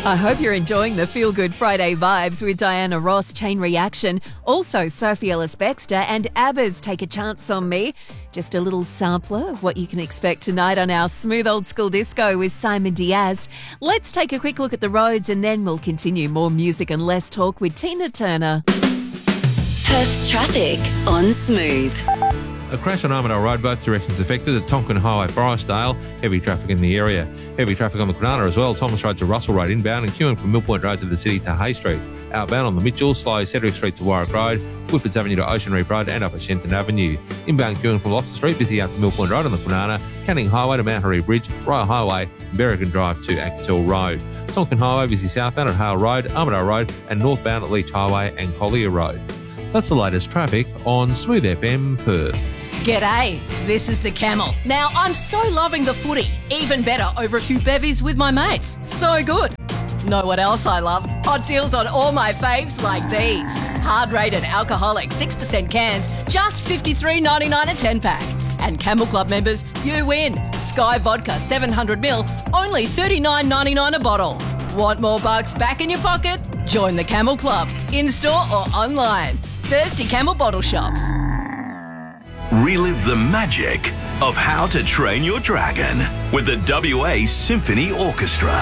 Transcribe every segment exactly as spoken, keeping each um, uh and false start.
I hope you're enjoying the Feel Good Friday vibes with Diana Ross, Chain Reaction. Also, Sophie Ellis-Bextor and ABBA's Take a Chance on Me. Just a little sampler of what you can expect tonight on our Smooth Old School Disco with Simon Diaz. Let's take a quick look at the roads and then we'll continue more music and less talk with Tina Turner. Perth's traffic on Smooth. A crash on Armidale Road, both directions affected at Tonkin Highway, Forestdale. Heavy traffic in the area. Heavy traffic on the Kwinana as well. Thomas Road to Russell Road inbound and queuing from Mill Point Road to the city to Hay Street. Outbound on the Mitchell, slow Cedric Street to Warwick Road, Woodfords Avenue to Ocean Reef Road and up at Shenton Avenue. Inbound queuing from Loftus Street, busy out to Mill Point Road on the Kwinana, Canning Highway to Mount Harry Bridge, Royal Highway, Berrigan Drive to Axtell Road. Tonkin Highway busy southbound at Hale Road, Armidale Road and northbound at Leach Highway and Collier Road. That's the latest traffic on Smooth F M Perth. G'day, this is the Camel. Now, I'm so loving the footy. Even better over a few bevies with my mates. So good. Know what else I love? Hot deals on all my faves like these. Hard-rated alcoholic six percent cans, just fifty-three ninety-nine a ten-pack. And Camel Club members, you win. Sky Vodka seven hundred milliliters, only thirty-nine ninety-nine a bottle. Want more bucks back in your pocket? Join the Camel Club, in-store or online. Thirsty Camel bottle shops. Relive the magic of How to Train Your Dragon with the W A Symphony Orchestra.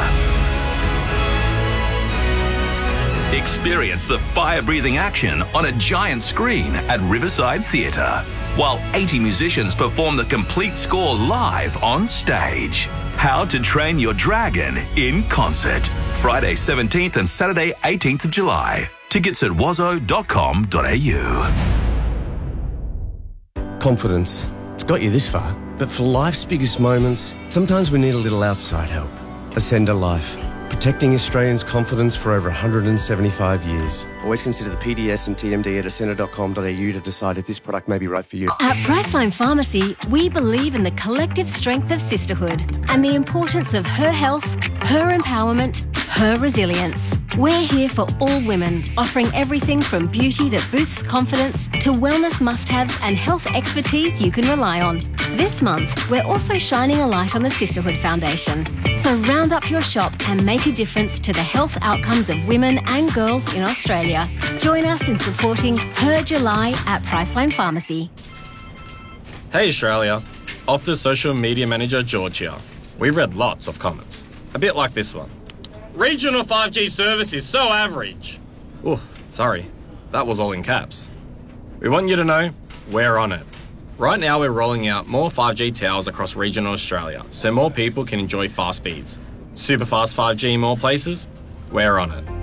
Experience the fire-breathing action on a giant screen at Riverside Theatre, while eighty musicians perform the complete score live on stage. How to Train Your Dragon in concert. Friday seventeenth and Saturday eighteenth of July. Tickets at wazo dot com dot a u. Confidence. It's got you this far. But for life's biggest moments, sometimes we need a little outside help. Ascender Life. Protecting Australians' confidence for over one hundred seventy-five years. Always consider the P D S and T M D at ascender dot com dot a u to decide if this product may be right for you. At Priceline Pharmacy, we believe in the collective strength of sisterhood and the importance of her health, her empowerment, her resilience. We're here for all women, offering everything from beauty that boosts confidence to wellness must-haves and health expertise you can rely on. This month, we're also shining a light on the Sisterhood Foundation. So round up your shop and make a difference to the health outcomes of women and girls in Australia. Join us in supporting Her July at Priceline Pharmacy. Hey Australia, Optus Social Media Manager George here. We've read lots of comments, a bit like this one. Regional five G service is so average. Oh, sorry, that was all in caps. We want you to know we're on it. Right now we're rolling out more five G towers across regional Australia so more people can enjoy fast speeds. Super fast five G in more places? We're on it.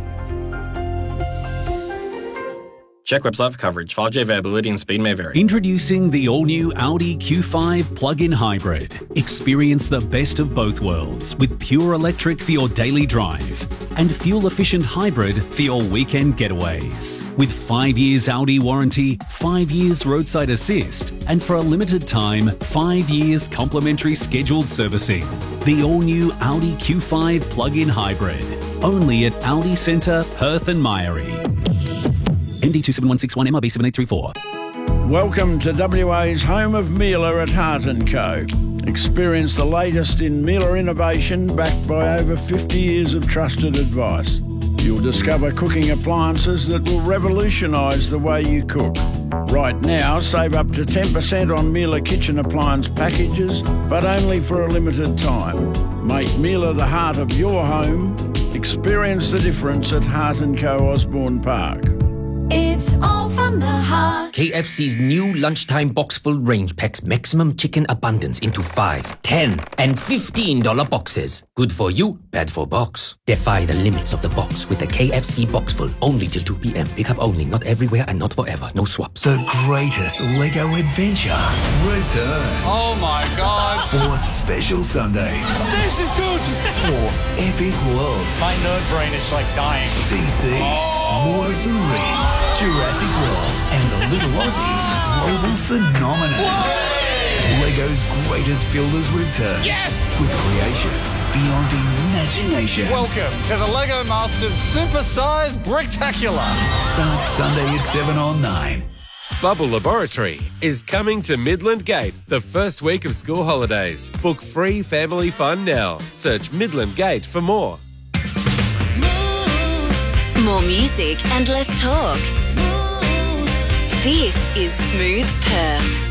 Check website for coverage. five G availability and speed may vary. Introducing the all-new Audi Q five plug-in hybrid. Experience the best of both worlds with pure electric for your daily drive and fuel-efficient hybrid for your weekend getaways. With five years Audi warranty, five years roadside assist, and for a limited time, five years complimentary scheduled servicing. The all-new Audi Q five plug-in hybrid. Only at Audi Centre, Perth and Myrie. M D two seven one six one, M R B seven eight three four. Welcome to W A's home of Miele at Hart and Co. Experience the latest in Miele innovation backed by over fifty years of trusted advice. You'll discover cooking appliances that will revolutionise the way you cook. Right now, save up to ten percent on Miele kitchen appliance packages, but only for a limited time. Make Miele the heart of your home. Experience the difference at Hart and Co Osborne Park. It's all from the heart. K F C's new lunchtime box full range packs maximum chicken abundance into five, ten, and fifteen dollar boxes. Good for you, bad for box. Defy the limits of the box with the K F C box full. Only till two p.m. Pick up only, not everywhere and not forever. No swaps. The greatest Lego adventure returns. Oh my God. For special Sundays. This is good. For epic worlds. My nerd brain is like dying. D C. Oh. Lord of the Rings. Jurassic World and the Little Aussie global phenomenon. Whoa! Lego's greatest builders return. Yes! With creations beyond imagination. Welcome to the Lego Masters Super-Sized Bricktacular. Start Sunday at seven on nine. Bubble Laboratory is coming to Midland Gate the first week of school holidays. Book free family fun now. Search Midland Gate for more. More music and less talk. This is Smooth Perth.